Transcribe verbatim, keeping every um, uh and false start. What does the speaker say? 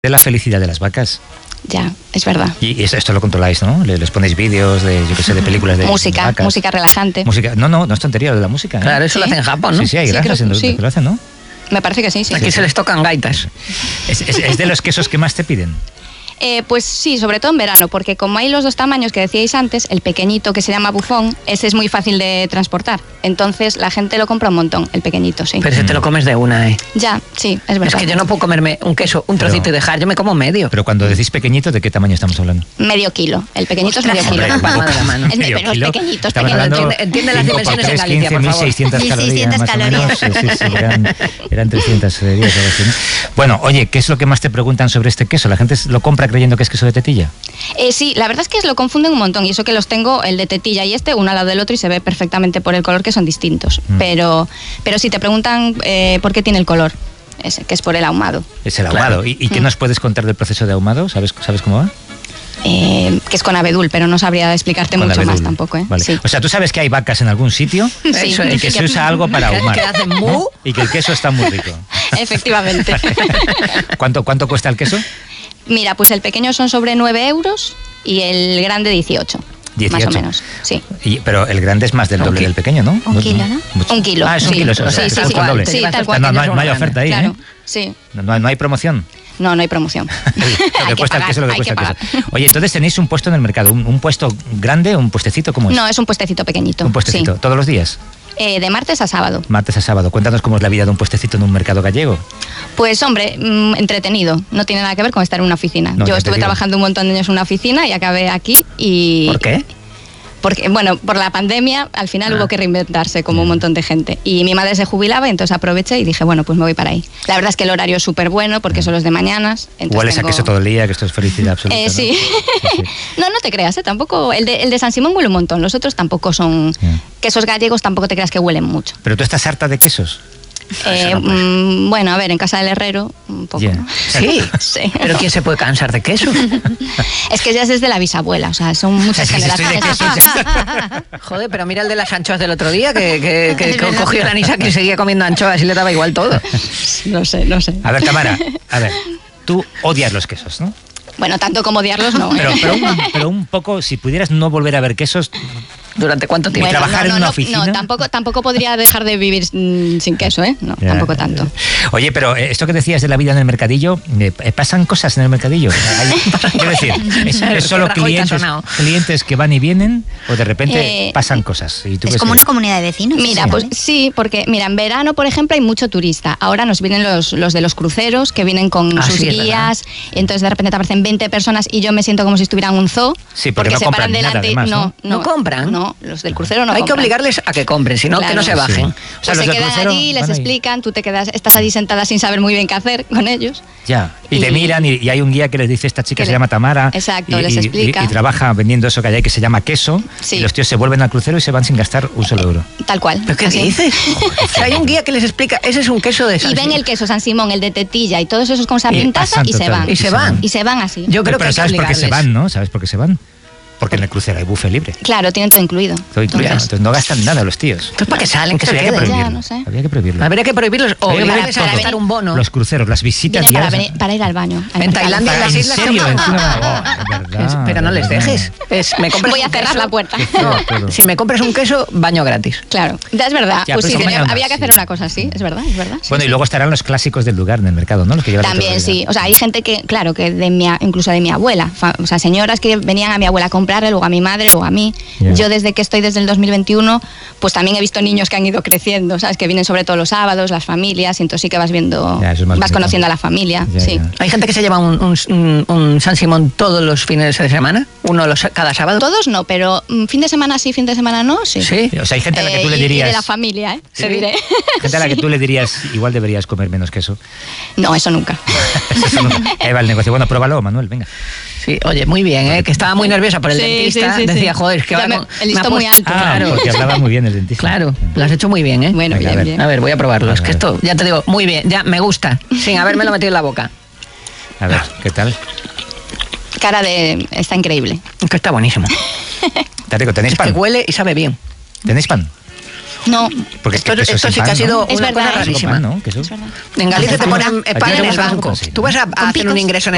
de la felicidad de las vacas. Ya, es verdad. Y esto, esto lo controláis, ¿no? Les ponéis vídeos de, yo qué sé, de películas de música, vacas. música relajante. Música, no, no, no es tontería de la música, ¿eh? Claro, eso ¿sí? Lo hacen en Japón, ¿no? Sí, sí, hay sí, granjas creo, en sí. que lo hacen, ¿no? Me parece que sí, sí. Aquí sí. se les tocan gaitas. ¿Es, es, es de los quesos que más te piden? Eh, pues sí, sobre todo en verano, porque como hay los dos tamaños que decíais antes, el pequeñito que se llama bufón, ese es muy fácil de transportar. Entonces la gente lo compra un montón, el pequeñito, sí. Pero si te lo comes de una, ¿eh? Ya, sí, es verdad. Es que yo no puedo comerme un queso, un trocito pero, y dejar, yo me como medio. Pero cuando decís pequeñito, ¿de qué tamaño estamos hablando? Medio kilo. El pequeñito Ostras, es medio kilo. hombre, palma de la mano. Es, Medio pero kilo. es pequeñito, es Estamos pequeñito. hablando Entiende, entiende las cinco por dimensiones en tres, Galicia, por mil favor. seiscientas calorías, mil seiscientas más calorías. o menos. Sí, sí, sí, eran, eran trescientas calorías, algo así, ¿no? Bueno, oye, ¿qué es lo que más te preguntan sobre este queso? ¿La gente lo compra creyendo que es queso de tetilla? Eh, sí, la verdad es que lo confunden un montón y eso que los tengo, el de tetilla y este, uno al lado del otro y se ve perfectamente por el color que son distintos. Mm. Pero, pero sí, te preguntan eh, por qué tiene el color, ese, que es por el ahumado. Es el ahumado. Claro. ¿Y, y qué mm. nos puedes contar del proceso de ahumado? ¿Sabes, ¿sabes cómo va? Eh, que es con abedul, pero no sabría explicarte con mucho abedul. más tampoco, ¿eh? Vale. Sí. O sea, tú sabes que hay vacas en algún sitio sí. y que se usa algo para ahumar, que hacen mu, ¿no? Y que el queso está muy rico. Efectivamente. ¿Cuánto, ¿Cuánto cuesta el queso? Mira, pues el pequeño son sobre nueve euros y el grande dieciocho. dieciocho. Más o menos, sí. Y, pero el grande es más del doble del pequeño, ¿no? Un kilo, ¿no? Mucho. Un kilo. Ah, es un sí. kilo. Eso, sí, o sea, sí, es sí, el doble. sí, tal cual. No, no, hay, no hay oferta ahí, claro, ¿eh? Sí. No, no, no hay promoción. No, no hay promoción. Lo que cuesta el queso, lo que cuesta el queso. Oye, entonces tenéis un puesto en el mercado, un, un puesto grande, un puestecito, ¿cómo es? No, es un puestecito pequeñito. Un puestecito, sí. ¿Todos los días? Eh, de martes a sábado. Martes a sábado. Cuéntanos cómo es la vida de un puestecito en un mercado gallego. Pues hombre, mmm, entretenido. No tiene nada que ver con estar en una oficina. No, Yo ya estuve trabajando un montón de años en una oficina y acabé aquí y... ¿Por qué? Porque, bueno, por la pandemia al final ah. hubo que reinventarse como un montón de gente. Y mi madre se jubilaba y entonces aproveché y dije, bueno, pues me voy para ahí. La verdad es que el horario es súper bueno porque son los de mañanas. Hueles tengo... a queso todo el día, que esto es felicidad absoluta. Eh, ¿no? sí. sí, sí. No, no te creas, ¿eh? Tampoco. El de, el de San Simón huele un montón. Los otros tampoco son... Sí. Quesos gallegos tampoco te creas que huelen mucho. ¿Pero tú estás harta de quesos? Eh, mmm, bueno, a ver, en casa del herrero, un poco. Yeah. ¿No? Sí, sí. ¿Pero quién se puede cansar de queso? Es que ya es desde la bisabuela, o sea, son muchas es que generaciones. Joder, pero mira el de las anchoas del otro día, que, que, que, que cogió la Nisa que seguía comiendo anchoas y le daba igual todo. No sé, no sé. A ver, Tamara, a ver, tú odias los quesos, ¿no? Bueno, tanto como odiarlos, no. ¿eh? Pero, pero, un, pero un poco, si pudieras no volver a ver quesos... ¿Durante cuánto tiempo? Bueno, trabajar no, no, en una no, oficina. No, tampoco, tampoco podría dejar de vivir mmm, sin queso, ¿eh? No, yeah. tampoco tanto. Oye, pero esto que decías de la vida en el mercadillo, eh, ¿pasan cosas en el mercadillo? Quiero decir, ¿es, es solo clientes, clientes que van y vienen o de repente eh, pasan cosas? Y tú es ves como que... una comunidad de vecinos. Mira, pues sí, porque mira, en verano, por ejemplo, hay mucho turista. Ahora nos vienen los, los de los cruceros que vienen con ah, sus sí, guías, y entonces de repente te aparecen veinte personas y yo me siento como si estuviera en un zoo. Sí, porque, porque no se compran paran delante. Nada, además, no, ¿no? no, ¿No compran? No, los del crucero no Hay compran. que obligarles a que compren, si no, claro. que no se bajen. Sí. O sea, pues se quedan allí, les explican, tú te quedas, estás allí sentada sin saber muy bien qué hacer con ellos. Ya, y, y te miran y, y hay un guía que les dice, esta chica se le... llama Tamara. Exacto, y, les explica. Y, y, y trabaja vendiendo eso que hay que se llama queso. Sí. Y los tíos se vuelven al crucero y se van sin gastar un solo euro. Tal cual. ¿Pero qué así. dices? O sea, hay un guía que les explica, ese es un queso de San Y ven Simón. el queso San Simón, el de tetilla y todos esos con esa pintaza y se van. Y se van. Y se van así. Yo creo pero que ¿sabes por qué se van, no? ¿Sabes por qué se van? Porque en el crucero hay buffet libre. Claro, tienen todo incluido. Todo incluido. Entonces no gastan nada los tíos. Entonces, ¿para qué salen? Que se habría que queden. prohibirlo. Ya, no sé. Habría que prohibirlo. Habría que prohibirlos o obligarles a gastar un bono. Los cruceros, las visitas Vienen para, guiadas. venir, para ir al baño. En Tailandia, en las islas. ¿En serio? Que... Ah, oh, verdad, pero no les verdad. dejes. Es, me Voy a cerrar queso, la puerta. No, si me compras un queso, baño gratis. Claro, es verdad. Ya, pues sí, tenía, había que sí. hacer una cosa así, es verdad, es verdad. Sí, bueno, sí. y luego estarán los clásicos del lugar en el mercado, ¿no? Los que llevan También sí, o sea, hay gente que, claro, que de mi, incluso de mi abuela, o sea, señoras que venían a mi abuela a comprarle, luego a mi madre, luego a mí. Yeah. Yo desde que estoy desde el dos mil veintiuno, pues también he visto niños que han ido creciendo, ¿sabes? Que vienen sobre todo los sábados, las familias, y entonces sí que vas viendo, yeah, vas bonito. Conociendo a la familia, yeah, sí. Yeah. ¿Hay gente que se lleva un, un, un San Simón todos los fines de semana? ¿Uno los, cada sábado? Todos no, pero um, fin de semana sí, fin de semana no, sí. Sí. O sea, hay gente a la que tú eh, le dirías... Y de la familia, ¿eh? ¿Sí? Te diré. Gente a la que tú le dirías, igual deberías comer menos queso. No, eso nunca. Eso nunca. Ahí va el negocio. Bueno, pruébalo, Manuel, venga. Sí, oye, muy bien, ¿eh? Que estaba muy nerviosa por el sí, dentista. Sí, sí, Decía, sí. joder, que ya va me, con, el listón muy puesto... alto. Ah, claro. porque hablaba muy bien el dentista. Claro, lo has hecho muy bien, ¿eh? Bueno, venga, bien, a ver. bien. A ver, voy a probarlo. A Es que ver. esto, ya te digo, muy bien, ya me gusta, sin habérmelo metido en la boca. A ver, ¿qué tal? Cara de... está increíble. Es que está buenísimo. Te digo, ¿tenéis Es pan? que huele y sabe bien. ¿Tenéis pan? No. Porque Esto, queso esto sin sí pan, que ha sido Es una verdad, cosa ¿eh? rarísima. Pan, ¿no? Queso. Es verdad. En Galicia te ponen Aquí pan en tenemos el banco. pan, sí, ¿no? Tú vas a, a hacer un picos. ingreso en